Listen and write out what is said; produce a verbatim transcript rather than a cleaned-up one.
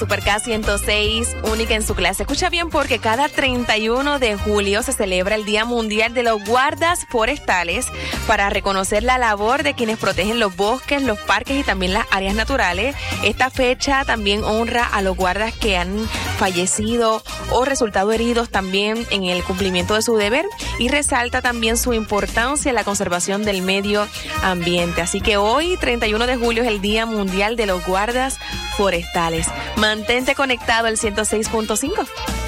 Super K ciento seis, única en su clase. Escucha bien, porque cada treinta y uno de julio se celebra el Día Mundial de los Guardas Forestales para reconocer la labor de quienes protegen los bosques, los parques y también las áreas naturales. Esta fecha también honra a los guardas que han fallecido o resultado heridos también en el cumplimiento de su deber y resalta también su importancia en la conservación del medio ambiente. Así que hoy, treinta y uno de julio, es el Día Mundial de los Guardas Forestales. Mantente conectado al ciento seis punto cinco.